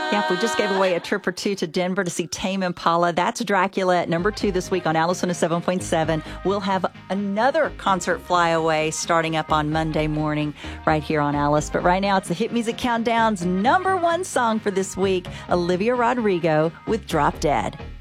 Yep, we just gave away a trip or two to Denver to see Tame Impala. That's Dracula at number 2 this week on Alice 107.7. We'll have another concert flyaway starting up on Monday morning right here on Alice. But right now, it's the Hit Music Countdown's number 1 song for this week, Olivia Rodrigo with Drop Dead.